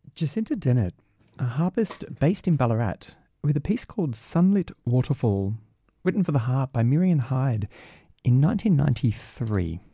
Jacinta Dennett, a harpist based in Ballarat, with a piece called Sunlit Waterfall, written for the harp by Miriam Hyde in 1993.